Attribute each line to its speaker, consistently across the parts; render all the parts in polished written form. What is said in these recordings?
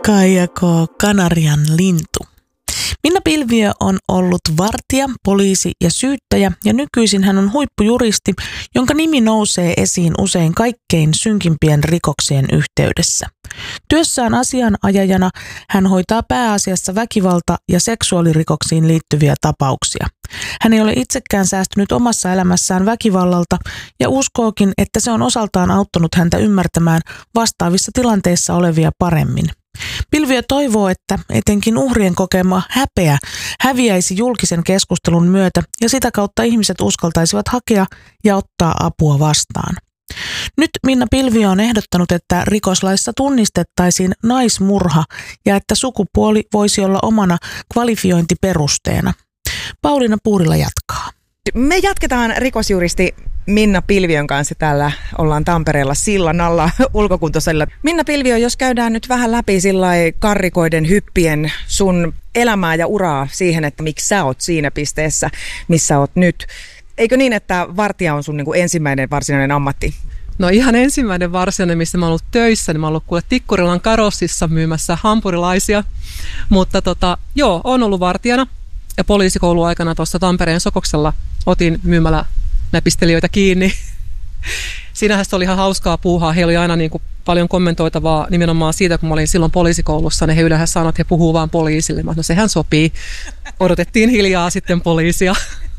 Speaker 1: Kaijako Kanarian lintu. Minna Pilviö on ollut vartija, poliisi ja syyttäjä ja nykyisin hän on huippujuristi, jonka nimi nousee esiin usein kaikkein synkimpien rikoksien yhteydessä. Työssään asianajajana hän hoitaa pääasiassa väkivalta- ja seksuaalirikoksiin liittyviä tapauksia. Hän ei ole itsekään säästynyt omassa elämässään väkivallalta ja uskookin, että se on osaltaan auttanut häntä ymmärtämään vastaavissa tilanteissa olevia paremmin. Pilviö toivoo, että etenkin uhrien kokema häpeä häviäisi julkisen keskustelun myötä ja sitä kautta ihmiset uskaltaisivat hakea ja ottaa apua vastaan. Nyt Minna Pilviö on ehdottanut, että rikoslaissa tunnistettaisiin naismurha ja että sukupuoli voisi olla omana kvalifiointiperusteena. Pauliina Puurila jatkaa.
Speaker 2: Me jatketaan rikosjuristi Minna Pilviön kanssa. Täällä ollaan Tampereella sillan alla ulkokuntosalilla. Minna Pilviö, jos käydään nyt vähän läpi sillai karrikoiden hyppien sun elämää ja uraa siihen, että miksi sä oot siinä pisteessä, missä oot nyt. Eikö niin, että vartija on sun niin kuin ensimmäinen varsinainen ammatti?
Speaker 3: No ihan ensimmäinen varsinainen, missä mä oon ollut töissä, niin mä oon ollut kuule Tikkurilan karossissa myymässä hampurilaisia. Mutta oon ollut vartijana ja poliisikouluaikana tuossa Tampereen Sokoksella otin myymällä näpistelijöitä kiinni. Siinähän se oli ihan hauskaa puuhaa. Heillä oli aina niin kuin paljon kommentoitavaa nimenomaan siitä, kun mä olin silloin poliisikoulussa, niin he yleensä sanoivat, että he puhuu vaan poliisille. No sehän sopii. Odotettiin hiljaa sitten poliisia.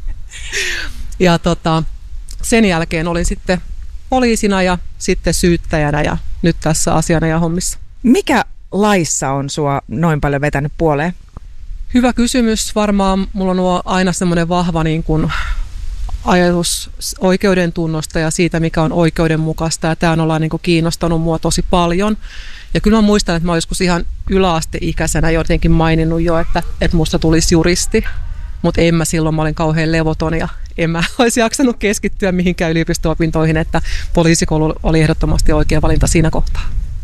Speaker 3: Ja sen jälkeen olin sitten poliisina ja sitten syyttäjänä ja nyt tässä asianajahommissa.
Speaker 2: Mikä laissa on sua noin paljon vetänyt puoleen?
Speaker 3: Hyvä kysymys. Varmaan mulla on aina semmoinen vahva niin kuin ajatus oikeuden tunnosta ja siitä, mikä on oikeudenmukaista. Ja tämä on ollaan niin kuin kiinnostanut mua tosi paljon. Ja kyllä mä muistan, että mä joskus ihan yläasteikäisenä jotenkin maininnut jo, että musta tulisi juristi. Mutta mä olin kauhean levoton ja en mä olisi jaksanut keskittyä mihinkään yliopisto-opintoihin, että poliisikoulu oli ehdottomasti oikea valinta siinä kohtaa.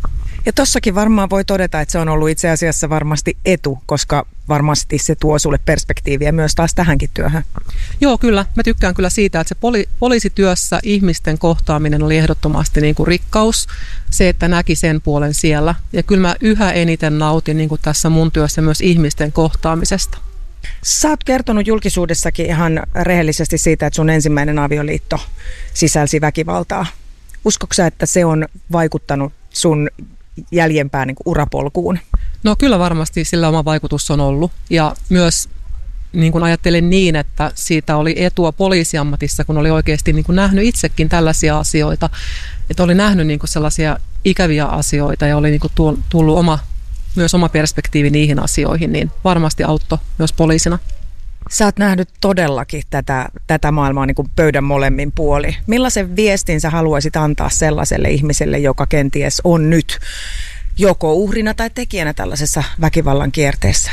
Speaker 2: Ja tossakin varmaan voi todeta, että se on ollut itse asiassa varmasti etu, koska varmasti se tuo sulle perspektiiviä myös taas tähänkin työhön.
Speaker 3: Joo, kyllä. Mä tykkään kyllä siitä, että se poliisityössä ihmisten kohtaaminen oli ehdottomasti niin kuin rikkaus. Se, että näki sen puolen siellä. Ja kyllä mä yhä eniten nautin niin kuin tässä mun työssä myös ihmisten kohtaamisesta.
Speaker 2: Sä oot kertonut julkisuudessakin ihan rehellisesti siitä, että sun ensimmäinen avioliitto sisälsi väkivaltaa. Uskotko sä, että se on vaikuttanut sun jäljempään niin kuin urapolkuun?
Speaker 3: No kyllä varmasti sillä oma vaikutus on ollut. Ja myös niin kuin ajattelen niin, että siitä oli etua poliisiammatissa, kun oli oikeasti niin kuin nähnyt itsekin tällaisia asioita. Että oli nähnyt niin kuin sellaisia ikäviä asioita ja oli niin kuin tullut myös oma perspektiivi niihin asioihin, niin varmasti auttoi myös poliisina.
Speaker 2: Sä oot nähnyt todellakin tätä maailmaa niin kuin pöydän molemmin puoli. Millaisen viestin sä haluaisit antaa sellaiselle ihmiselle, joka kenties on nyt joko uhrina tai tekijänä tällaisessa väkivallan kierteessä?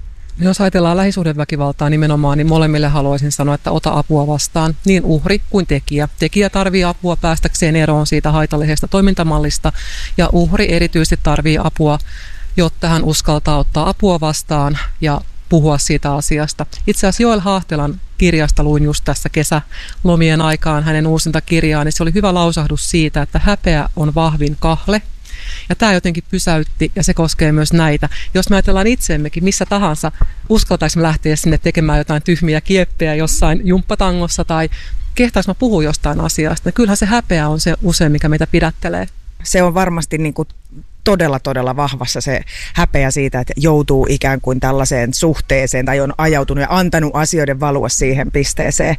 Speaker 3: Jos ajatellaan lähisuhdeväkivaltaa nimenomaan, niin molemmille haluaisin sanoa, että ota apua vastaan, niin uhri kuin tekijä. Tekijä tarvitsee apua päästäkseen eroon siitä haitallisesta toimintamallista ja uhri erityisesti tarvitsee apua, jotta hän uskaltaa ottaa apua vastaan ja puhua siitä asiasta. Itse asiassa Joel Haahtelan kirjasta luin just tässä kesälomien aikaan hänen uusinta kirjaa, niin se oli hyvä lausahdus siitä, että häpeä on vahvin kahle. Ja tämä jotenkin pysäytti ja se koskee myös näitä. Jos me ajatellaan itseemmekin missä tahansa, uskaltaisimme lähteä sinne tekemään jotain tyhmiä kieppejä jossain jumppatangossa tai kehtaisimme puhua jostain asiasta. Kyllähän se häpeä on se usein, mikä meitä pidättelee.
Speaker 2: Se on varmasti niin kuin todella vahvassa se häpeä siitä, että joutuu ikään kuin tällaiseen suhteeseen tai on ajautunut ja antanut asioiden valua siihen pisteeseen.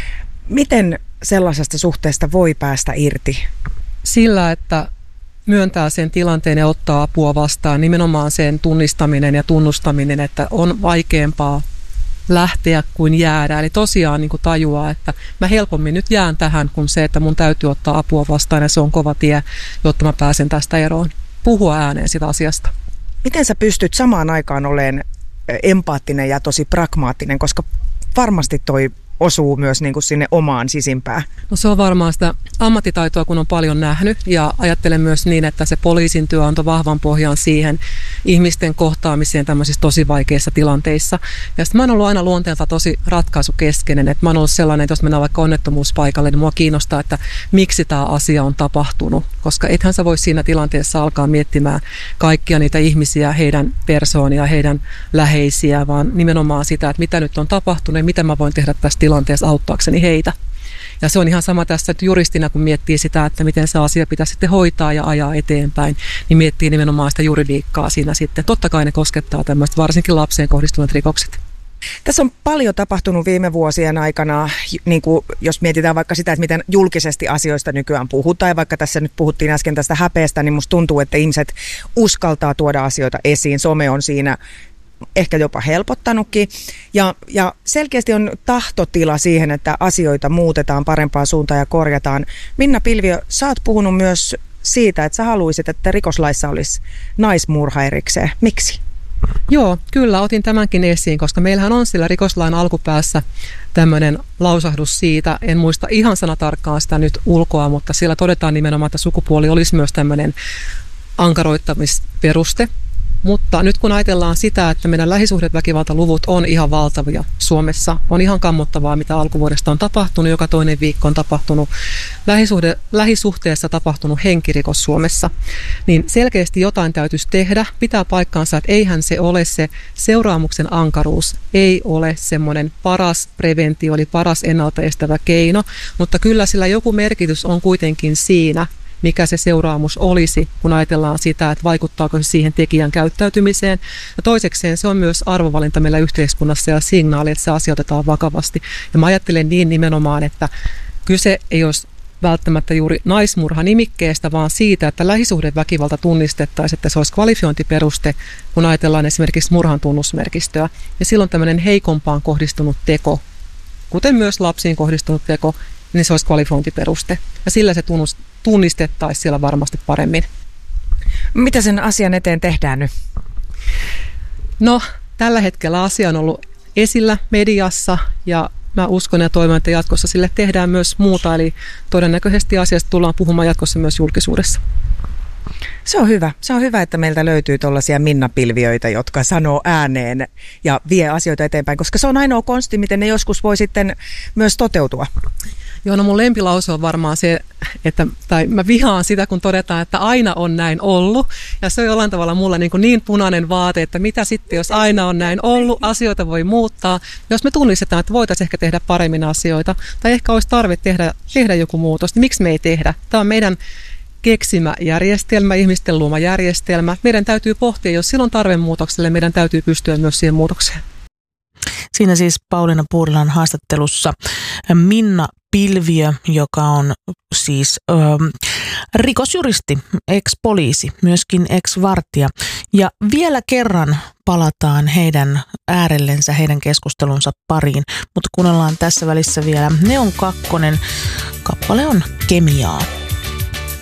Speaker 2: Miten sellaisesta suhteesta voi päästä irti?
Speaker 3: Sillä, että myöntää sen tilanteen ja ottaa apua vastaan, nimenomaan sen tunnistaminen ja tunnustaminen, että on vaikeampaa lähteä kuin jäädä. Eli tosiaan niin kuin tajuaa, että mä helpommin nyt jään tähän kuin se, että mun täytyy ottaa apua vastaan ja se on kova tie, jotta mä pääsen tästä eroon. Puhua ääneen sitä asiasta.
Speaker 2: Miten sä pystyt samaan aikaan olemaan empaattinen ja tosi pragmaattinen, koska varmasti toi osuu myös niin kuin sinne omaan sisimpään?
Speaker 3: No se on varmaan sitä ammattitaitoa, kun on paljon nähnyt ja ajattelen myös niin, että se poliisin työ antoi vahvan pohjan siihen, ihmisten kohtaamiseen tämmöisissä tosi vaikeissa tilanteissa. Ja sitten mä oon ollut aina luonteelta tosi ratkaisukeskeinen, että mä oon ollut sellainen, että jos mennään vaikka onnettomuuspaikalle, niin mua kiinnostaa, että miksi tämä asia on tapahtunut, koska ethän sä voi siinä tilanteessa alkaa miettimään kaikkia niitä ihmisiä, heidän persoonia, heidän läheisiä, vaan nimenomaan sitä, että mitä nyt on tapahtunut ja mitä mä voin tehdä tässä tilanteessa auttaakseni heitä. Ja se on ihan sama tässä, että juristina kun miettii sitä, että miten se asia pitäisi sitten hoitaa ja ajaa eteenpäin, niin miettii nimenomaan sitä juridiikkaa siinä sitten. Totta kai ne koskettaa tämmöistä varsinkin lapseen kohdistuneet rikokset.
Speaker 2: Tässä on paljon tapahtunut viime vuosien aikana, niin kuin jos mietitään vaikka sitä, että miten julkisesti asioista nykyään puhutaan, ja vaikka tässä nyt puhuttiin äsken tästä häpeästä, niin musta tuntuu, että ihmiset uskaltaa tuoda asioita esiin. Some on siinä ehkä jopa helpottanutkin. Ja selkeästi on tahtotila siihen, että asioita muutetaan parempaan suuntaan ja korjataan. Minna Pilviö, sä oot puhunut myös siitä, että sä haluaisit, että rikoslaissa olisi naismurha erikseen. Miksi?
Speaker 3: Joo, kyllä otin tämänkin esiin, koska meillähän on sillä rikoslain alkupäässä tämmöinen lausahdus siitä, en muista ihan sanatarkkaan sitä nyt ulkoa, mutta siellä todetaan nimenomaan, että sukupuoli olisi myös tämmöinen ankaroittamisperuste. Mutta nyt kun ajatellaan sitä, että meidän lähisuhdeväkivaltaluvut on ihan valtavia Suomessa, on ihan kammottavaa, mitä alkuvuodesta on tapahtunut. Joka toinen viikko on tapahtunut lähisuhteessa tapahtunut henkirikos Suomessa. Niin selkeästi jotain täytyisi tehdä. Pitää paikkaansa, että eihän se ole se seuraamuksen ankaruus, ei ole semmoinen paras preventio, eli paras ennaltaestävä keino, mutta kyllä sillä joku merkitys on kuitenkin siinä, mikä se seuraamus olisi, kun ajatellaan sitä, että vaikuttaako se siihen tekijän käyttäytymiseen. Ja toisekseen se on myös arvovalinta meillä yhteiskunnassa ja signaali, että se asia otetaan vakavasti. Ja mä ajattelen niin nimenomaan, että kyse ei olisi välttämättä juuri naismurha-nimikkeestä, vaan siitä, että lähisuhdeväkivalta tunnistettaisiin, että se olisi kvalifiointiperuste, kun ajatellaan esimerkiksi murhan tunnusmerkistöä. Ja silloin tämmöinen heikompaan kohdistunut teko, kuten myös lapsiin kohdistunut teko, niin se olisi kvalifiointiperuste. Ja sillä se tunnistettaisiin siellä varmasti paremmin.
Speaker 2: Mitä sen asian eteen tehdään nyt?
Speaker 3: No, tällä hetkellä asia on ollut esillä mediassa ja mä uskon ja toivon, että jatkossa sille tehdään myös muuta. Eli todennäköisesti asiasta tullaan puhumaan jatkossa myös julkisuudessa.
Speaker 2: Se on hyvä. Se on hyvä, että meiltä löytyy tuollaisia Minna-pilviöitä, jotka sanoo ääneen ja vie asioita eteenpäin, koska se on ainoa konsti, miten ne joskus voi sitten myös toteutua.
Speaker 3: Joo, no mun lempilause on varmaan se, tai mä vihaan sitä, kun todetaan, että aina on näin ollut. Ja se on jollain tavalla mulla niin punainen vaate, että mitä sitten, jos aina on näin ollut, asioita voi muuttaa. Jos me tunnistetaan, että voitaisiin ehkä tehdä paremmin asioita, tai ehkä olisi tarve tehdä joku muutos, niin miksi me ei tehdä? Tämä on meidän keksimä järjestelmä, ihmisten luoma järjestelmä. Meidän täytyy pohtia, jos silloin tarve muutokselle, meidän täytyy pystyä myös siihen muutokseen.
Speaker 1: Siinä siis Pauliina Puurilan haastattelussa Minna Pilviö, joka on siis rikosjuristi, ex-poliisi, myöskin ex-vartija. Ja vielä kerran palataan heidän äärellensä, heidän keskustelunsa pariin, mutta kuunnellaan tässä välissä vielä Neon 2. Kappale on Kemiaa.